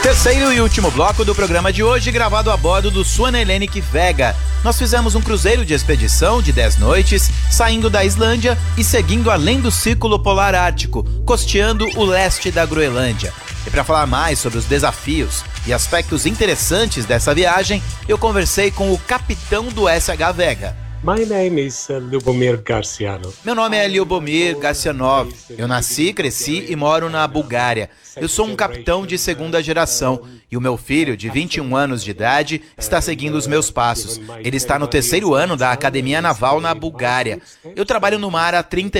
Terceiro e último bloco do programa de hoje, gravado a bordo do Swan Hellenic Vega. Nós fizemos um cruzeiro de expedição de 10 noites, saindo da Islândia e seguindo além do Círculo Polar Ártico, costeando o leste da Groenlândia. E para falar mais sobre os desafios e aspectos interessantes dessa viagem, eu conversei com o capitão do SH Vega. My name is Lyubomir Garciano. Meu nome é Lyubomir Garcianov. Eu nasci, cresci e moro na Bulgária. Eu sou um capitão de segunda geração e o meu filho, de 21 anos de idade, está seguindo os meus passos. Ele está no terceiro ano da Academia Naval na Bulgária. Eu trabalho no mar há 30